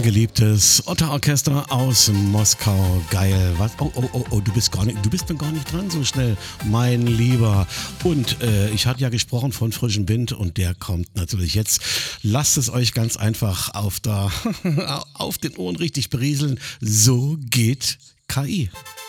geliebtes Otter-Orchester aus Moskau. Geil. Was? Oh, du bist noch gar nicht dran so schnell, mein Lieber. Und ich hatte ja gesprochen von frischem Wind und der kommt natürlich jetzt. Lasst es euch ganz einfach auf den Ohren richtig berieseln. So geht KI.